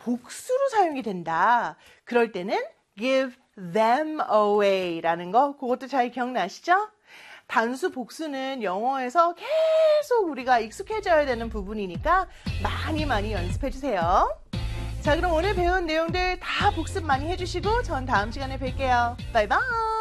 복수로 사용이 된다. 그럴 때는 give them away라는 거, 그것도 잘 기억나시죠? 단수 복수는 영어에서 계속 우리가 익숙해져야 되는 부분이니까 많이 연습해주세요. 자, 그럼 오늘 배운 내용들 다 복습 많이 해주시고 전 다음 시간에 뵐게요. 바이바이.